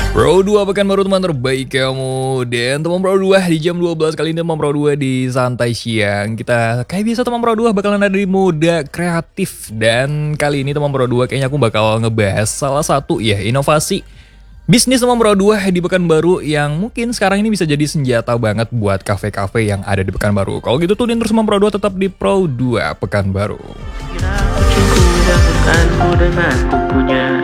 Pro 2 Pekanbaru teman terbaik kamu. Dan teman Pro 2 di jam 12 kali ini teman Pro 2 di Santai Siang. Kita kayak biasa teman Pro 2 bakalan ada di Muda Kreatif. Dan kali ini teman Pro 2 kayaknya aku bakal ngebahas salah satu ya inovasi bisnis teman Pro 2 di Pekanbaru yang mungkin sekarang ini bisa jadi senjata banget buat kafe-kafe yang ada di Pekanbaru. Kalau gitu tuh terus teman Pro 2 tetap di Pro 2 Pekanbaru. Kira kucingku dan bukan dengan kukunya.